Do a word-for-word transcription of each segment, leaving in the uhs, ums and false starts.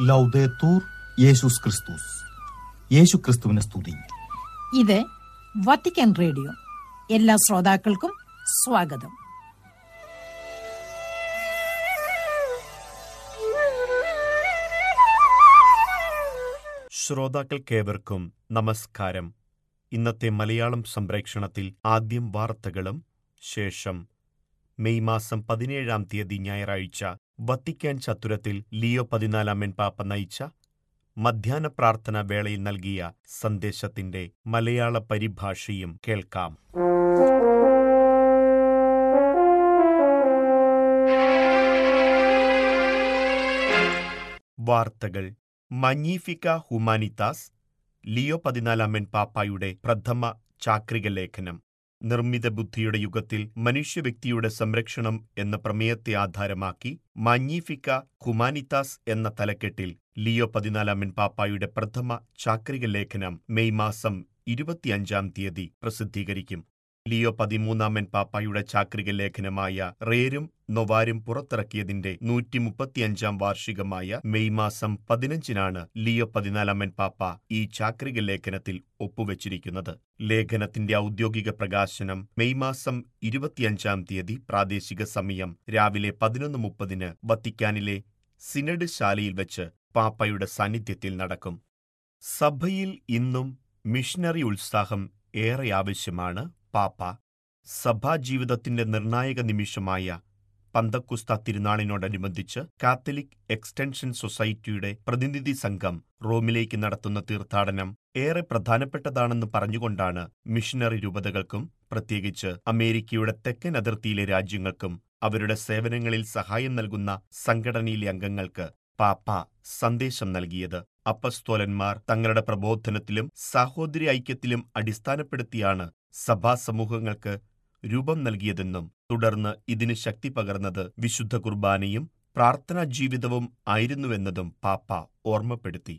ലൗദേത്തൂർ യേശുസ് ക്രിസ്തുസ്. യേശു ക്രിസ്തുവിനെ സ്തുതി. ഇത് വത്തിക്കാൻ റേഡിയോ. എല്ലാ ശ്രോതാക്കൾക്കും സ്വാഗതം. ശ്രോതാക്കൾക്കേവർക്കും നമസ്കാരം. ഇന്നത്തെ മലയാളം സംപ്രേക്ഷണത്തിൽ ആദ്യം വാർത്തകളും ശേഷം മെയ് മാസം പതിനേഴാം തീയതി ഞായറാഴ്ച വത്തിക്കാൻ ചത്തുരത്തിൽ ലിയോ പതിനാലാമൻ പാപ്പ നയിച്ച മധ്യാഹ്ന പ്രാർത്ഥന വേളയിൽ നൽകിയ സന്ദേശത്തിന്റെ മലയാള പരിഭാഷയും കേൾക്കാം. വാർത്തകൾ. മഗ്നിഫിക്ക ഹ്യൂമാനിത്താസ്, ലിയോ പതിനാലാമൻ പാപ്പായുടെ പ്രഥമ ചാക്രിക ലേഖനം. നിർമ്മിത ബുദ്ധിയുടെ യുഗത്തിൽ മനുഷ്യവ്യക്തിയുടെ സംരക്ഷണം എന്ന പ്രമേയത്തെ ആധാരമാക്കി മഗ്നിഫിക്ക ഹ്യൂമാനിത്താസ് എന്ന തലക്കെട്ടിൽ ലിയോ പതിനാലാമൻ പാപ്പായുടെ പ്രഥമ ചാക്രിക ലേഖനം മെയ് മാസം ഇരുപത്തിയഞ്ചാം തീയതി പ്രസിദ്ധീകരിക്കും. ലിയോ പതിമൂന്നാമൻ പാപ്പായുടെ ചാക്രിക ലേഖനമായ റേരും നൊവാരും പുറത്തിറക്കിയതിന്റെ നൂറ്റി മുപ്പത്തിയഞ്ചാം വാർഷികമായ മെയ് മാസം പതിനഞ്ചിനാണ് ലിയോ പതിനാലാമൻ പാപ്പ ഈ ചാക്രിക ലേഖനത്തിൽ ഒപ്പുവെച്ചിരിക്കുന്നത്. ലേഖനത്തിന്റെ ഔദ്യോഗിക പ്രകാശനം മെയ് മാസം ഇരുപത്തിയഞ്ചാം തീയതി പ്രാദേശിക സമയം രാവിലെ പതിനൊന്ന് മുപ്പതിന് വത്തിക്കാനിലെ സിനഡ് ശാലയിൽ വെച്ച് പാപ്പയുടെ സാന്നിധ്യത്തിൽ നടക്കും. സഭയിൽ ഇന്നും മിഷനറി ഉത്സാഹം ഏറെ ആവശ്യമാണ്. പാപ്പ സഭാജീവിതത്തിന്റെ നിർണായക നിമിഷമായ പന്തക്കുസ്ത തിരുനാളിനോടനുബന്ധിച്ച് കാത്തലിക് എക്സ്റ്റൻഷൻ സൊസൈറ്റിയുടെ പ്രതിനിധി സംഘം റോമിലേക്ക് നടത്തുന്ന തീർത്ഥാടനം ഏറെ പ്രധാനപ്പെട്ടതാണെന്ന് പറഞ്ഞുകൊണ്ടാണ് മിഷനറി രൂപതകൾക്കും പ്രത്യേകിച്ച് അമേരിക്കയുടെ തെക്കൻ അതിർത്തിയിലെ രാജ്യങ്ങൾക്കും അവരുടെ സേവനങ്ങളിൽ സഹായം നൽകുന്ന സംഘടനയിലെ അംഗങ്ങൾക്ക് പാപ്പ സന്ദേശം നൽകിയത്. അപ്പസ്തോലന്മാർ തങ്ങളുടെ പ്രബോധനത്തിലും സാഹോദര്യ ഐക്യത്തിലും അടിസ്ഥാനപ്പെടുത്തിയാണ് സഭാസമൂഹങ്ങൾക്ക് രൂപം നൽകിയതെന്നും തുടർന്ന് ഇതിന് ശക്തി പകർന്നത് വിശുദ്ധ കുർബാനയും പ്രാർത്ഥനാ ജീവിതവും ആയിരുന്നുവെന്നതും പാപ്പ ഓർമ്മപ്പെടുത്തി.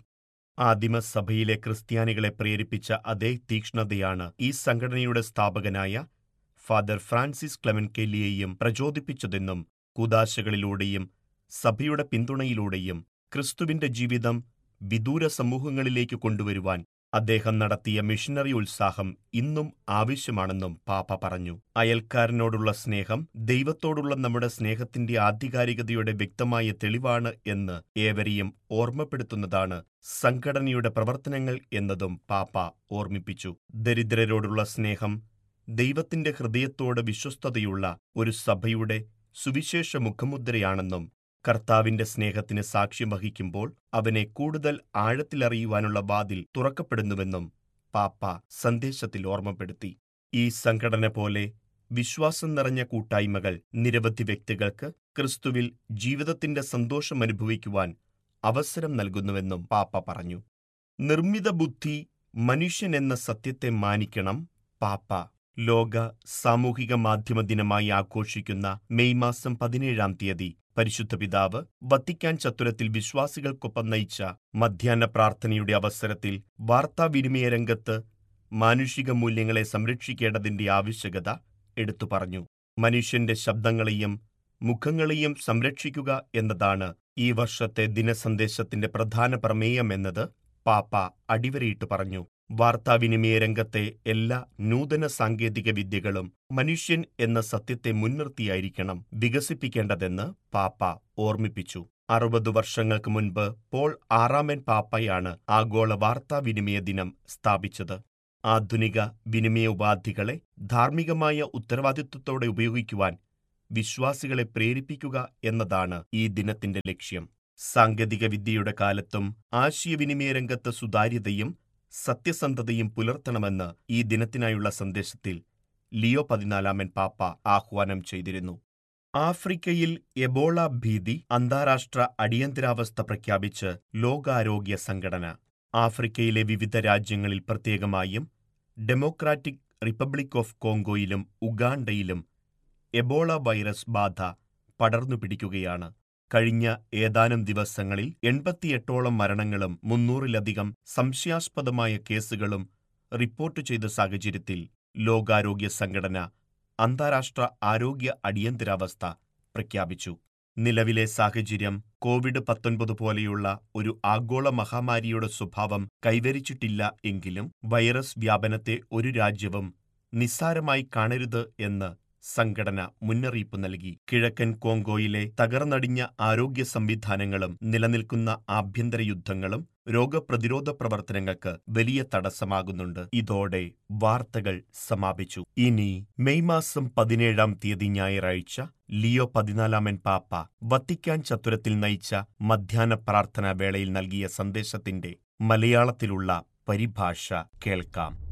ആദിമസഭയിലെ ക്രിസ്ത്യാനികളെ പ്രേരിപ്പിച്ച അതേ തീക്ഷ്ണതയാണ് ഈ സംഘടനയുടെ സ്ഥാപകനായ ഫാദർ ഫ്രാൻസിസ് ക്ലെമന്റ് കെല്ലിയെയും പ്രചോദിപ്പിച്ചതെന്നും കൂദാശകളിലൂടെയും സഭയുടെ പിന്തുണയിലൂടെയും ക്രിസ്തുവിന്റെ ജീവിതം വിദൂര സമൂഹങ്ങളിലേക്ക് കൊണ്ടുവരുവാൻ അദ്ദേഹം നടത്തിയ മിഷനറി ഉത്സാഹം ഇന്നും ആവശ്യമാണെന്നും പാപ്പ പറഞ്ഞു. അയൽക്കാരനോടുള്ള സ്നേഹം ദൈവത്തോടുള്ള നമ്മുടെ സ്നേഹത്തിന്റെ ആധികാരികതയുടെ വ്യക്തമായ തെളിവാണ് എന്ന് ഏവരെയും ഓർമ്മപ്പെടുത്തുന്നതാണ് സംഘടനയുടെ പ്രവർത്തനങ്ങൾ എന്നതും പാപ്പ ഓർമ്മിപ്പിച്ചു. ദരിദ്രരോടുള്ള സ്നേഹം ദൈവത്തിന്റെ ഹൃദയത്തോട് വിശ്വസ്തതയുള്ള ഒരു സഭയുടെ സുവിശേഷ മുഖമുദ്രയാണെന്നും കർത്താവിന്റെ സ്നേഹത്തിന് സാക്ഷ്യം വഹിക്കുമ്പോൾ അവനെ കൂടുതൽ ആഴത്തിലറിയുവാനുള്ള വാതിൽ തുറക്കപ്പെടുന്നുവെന്നും പാപ്പ സന്ദേശത്തിൽ ഓർമ്മപ്പെടുത്തി. ഈ സംഘടന പോലെ വിശ്വാസം നിറഞ്ഞ കൂട്ടായ്മകൾ നിരവധി വ്യക്തികൾക്ക് ക്രിസ്തുവിൽ ജീവിതത്തിന്റെ സന്തോഷം അനുഭവിക്കുവാൻ അവസരം നൽകുന്നുവെന്നും പാപ്പ പറഞ്ഞു. നിർമ്മിത ബുദ്ധി മനുഷ്യൻ എന്ന സത്യത്തെ മാനിക്കണം. പാപ്പ ലോക സാമൂഹിക മാധ്യമ ദിനമായി ആഘോഷിക്കുന്ന മെയ് മാസം പതിനേഴാം തീയതി പരിശുദ്ധ പിതാവ് വത്തിക്കാൻ ചത്തുരത്തിൽ വിശ്വാസികൾക്കൊപ്പം നയിച്ച മധ്യാഹ്ന പ്രാർത്ഥനയുടെ അവസരത്തിൽ വാർത്താവിനിമയ രംഗത്ത് മാനുഷിക മൂല്യങ്ങളെ സംരക്ഷിക്കേണ്ടതിന്റെ ആവശ്യകത എടുത്തു പറഞ്ഞു. മനുഷ്യന്റെ ശബ്ദങ്ങളെയും മുഖങ്ങളെയും സംരക്ഷിക്കുക എന്നതാണ് ഈ വർഷത്തെ ദിനസന്ദേശത്തിന്റെ പ്രധാന പ്രമേയമെന്നത് പാപ്പ അടിവരയിട്ട് പറഞ്ഞു. വാർത്താവിനിമയ രംഗത്തെ എല്ലാ നൂതന സാങ്കേതിക വിദ്യകളും മനുഷ്യൻ എന്ന സത്യത്തെ മുൻനിർത്തിയായിരിക്കണം വികസിപ്പിക്കേണ്ടതെന്ന് പാപ്പ ഓർമ്മിപ്പിച്ചു. അറുപത് വർഷങ്ങൾക്ക് മുൻപ് പോൾ ആറാമൻ പാപ്പയാണ് ആഗോള വാർത്താവിനിമയ ദിനം സ്ഥാപിച്ചത്. ആധുനിക വിനിമയ ഉപാധികളെ ധാർമ്മികമായ ഉത്തരവാദിത്വത്തോടെ ഉപയോഗിക്കുവാൻ വിശ്വാസികളെ പ്രേരിപ്പിക്കുക എന്നതാണ് ഈ ദിനത്തിന്റെ ലക്ഷ്യം. സാങ്കേതിക വിദ്യയുടെ കാലത്തും ആശയവിനിമയ രംഗത്ത് സുതാര്യതയും സത്യസന്ധതയും പുലർത്തണമെന്ന് ഈ ദിനത്തിനായുള്ള സന്ദേശത്തിൽ ലിയോ പതിനാലാമൻ പാപ്പ ആഹ്വാനം ചെയ്തിരുന്നു. ആഫ്രിക്കയിൽ എബോള ഭീതി അന്താരാഷ്ട്ര അടിയന്തരാവസ്ഥ പ്രഖ്യാപിച്ച് ലോകാരോഗ്യ സംഘടന. ആഫ്രിക്കയിലെ വിവിധ രാജ്യങ്ങളിൽ പ്രത്യേകമായും democratic republic of കോങ്കോയിലും ഉഗാണ്ടയിലും Ebola virus ബാധ പടർന്നു പിടിക്കുകയാണ്. കഴിഞ്ഞ ഏതാനും ദിവസങ്ങളിൽ എൺപത്തിയെട്ടോളം മരണങ്ങളും മുന്നൂറിലധികം സംശയാസ്പദമായ കേസുകളും റിപ്പോർട്ട് ചെയ്ത സാഹചര്യത്തിൽ ലോകാരോഗ്യ സംഘടന അന്താരാഷ്ട്ര ആരോഗ്യ അടിയന്തരാവസ്ഥ പ്രഖ്യാപിച്ചു. നിലവിലെ സാഹചര്യം കോവിഡ് പത്തൊൻപത് പോലെയുള്ള ഒരു ആഗോള മഹാമാരിയുടെ സ്വഭാവം കൈവരിച്ചിട്ടില്ല എങ്കിലും വൈറസ് വ്യാപനത്തെ ഒരു രാജ്യവും നിസ്സാരമായി കാണരുത് എന്ന് സംഘടന മുന്നറിയിപ്പ് നൽകി. കിഴക്കൻ കോങ്കോയിലെ തകർന്നടിഞ്ഞ ആരോഗ്യ സംവിധാനങ്ങളും നിലനിൽക്കുന്ന ആഭ്യന്തര യുദ്ധങ്ങളും രോഗപ്രതിരോധ പ്രവർത്തനങ്ങൾക്ക് വലിയ തടസ്സമാകുന്നുണ്ട്. ഇതോടെ വാർത്തകൾ സമാപിച്ചു. ഇനി മെയ് മാസം പതിനേഴാം തീയതി ഞായറാഴ്ച ലിയോ പതിനാലാമൻ പാപ്പ വത്തിക്കാൻ ചത്തുരത്തിൽ നയിച്ച മധ്യാഹ്ന പ്രാർത്ഥനാ വേളയിൽ നൽകിയ സന്ദേശത്തിന്റെ മലയാളത്തിലുള്ള പരിഭാഷ കേൾക്കാം.